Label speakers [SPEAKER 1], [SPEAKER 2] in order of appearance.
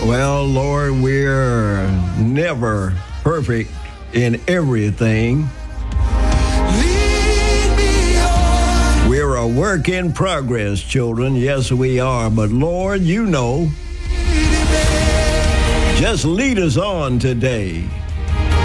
[SPEAKER 1] Well, Lord, we're never perfect in everything. We're a work in progress, children. Yes, we are. But Lord, you know, just lead us on today.